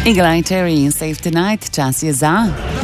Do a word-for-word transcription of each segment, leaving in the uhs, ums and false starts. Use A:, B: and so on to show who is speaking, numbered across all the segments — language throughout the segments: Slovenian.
A: Eagle Eye Cherry in Save Tonight, čas je za...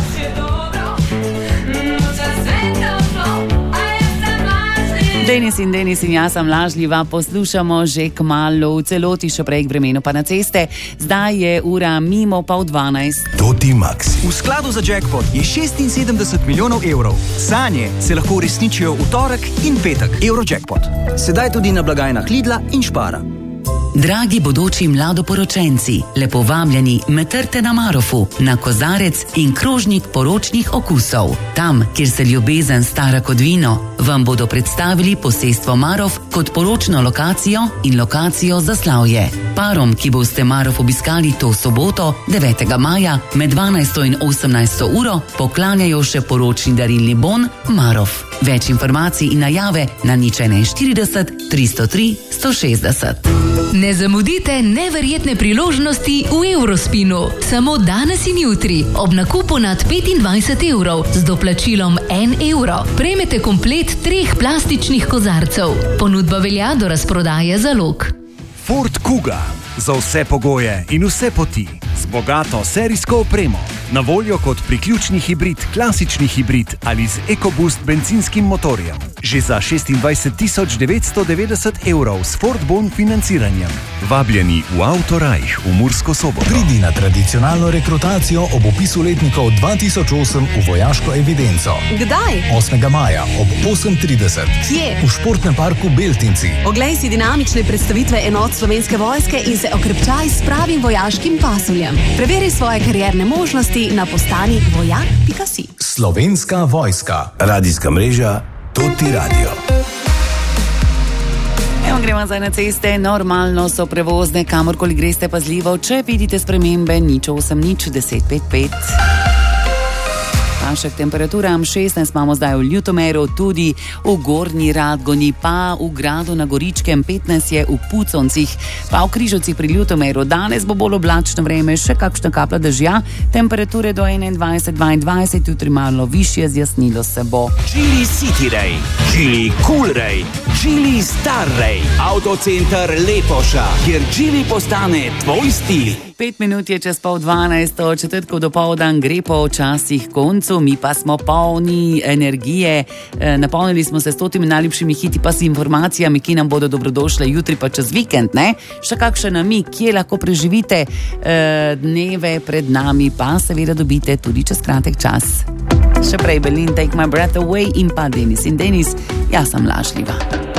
A: Denis in Denis in jaz sem lažljiva, poslušamo že kmalu, v celoti še prej k vremenu pa na ceste. Zdaj je ura mimo pol dvanajst.
B: Toti Maxi.
C: V skladu za jackpot je šestinsedemdeset milijonov evrov. Sanje se lahko uresničijo v torek in petek. Eurojackpot. Sedaj tudi na blagajnah Lidla in Spara.
D: Dragi bodoči mladoporočenci, lepo vabljeni Metrte na Marofu, na kozarec in krožnik poročnih okusov. Tam, kjer se ljubezen stara kot vino, vam bodo predstavili posestvo Marof kot poročno lokacijo in lokacijo za slavje. Parom, ki boste Marof obiskali to soboto, devetega maja, med dvanajsto in osemnajsto uro, poklanjajo še poročni darilni bon Marof. Več informacij in najave na nič ena štirideset tristo tri sto šestdeset.
E: Ne zamudite neverjetne priložnosti v Eurospinu. Samo danes in jutri, ob nakupu nad petindvajset evrov, z doplačilom en evro, prejmete komplet treh plastičnih kozarcev. Ponudba velja do razprodaje zalog.
B: Ford Kuga. Za vse pogoje in vse poti. Z bogato serijsko opremo. Na voljo kot priključni hibrid, klasični hibrid ali z EcoBoost bencinskim motorjem. Že za šestindvajset tisoč devetsto devetdeset evrov s Ford Bon financiranjem. Vabljeni v Autorajh v Mursko Soboto.
F: Pridi na tradicionalno rekrutacijo ob opisu letnikov dva tisoč osem v vojaško evidenco.
G: Kdaj?
F: osmega maja ob osem trideset.
G: Kje?
F: V športnem parku Beltinci.
G: Oglej si dinamične predstavitve enot Slovenske vojske in se okrepčaj s pravim vojaškim pasuljem. Preveri svoje karierne možnosti na postani vojak pika si.
F: Slovenska vojska.
B: Radijska mreža Toti Radio.
A: Evo, gremo zdaj na ceste, normalno so prevozne, kamorkoli greste pazljivo, če vidite spremembe, nič osem nič deset pet pet. Pašek temperaturam šestnajst imamo zdaj v Ljutomeru, tudi v Gornji Radgoni, pa v Gradu na Goričkem, petnajst je v Puconcih, pa v Križovcih pri Ljutomeru. Danes bo bolj oblačno vreme, še kakšna kapla dežja, temperature do enaindvajset dvaindvajset, jutri malo višje, zjasnilo se bo.
H: Geely City Ray, Geely Cool Ray, Geely Star Ray, Autocenter Lepoša, kjer Geely postane tvoj stil.
A: Pet minut je čez pol dvanajsto, četrtkov dopoldan gre po časih koncu, mi pa smo polni energije, e, napolnili smo se s totimi najljubšimi hiti pa s informacijami, ki nam bodo dobrodošle jutri pa čez vikend, ne? Še kakšen namig, kje lahko preživite e, dneve pred nami, pa seveda dobite tudi čez kratek čas. Še prej Berlin, Take My Breath Away in pa Denis in Denis, jaz sem lažljiva.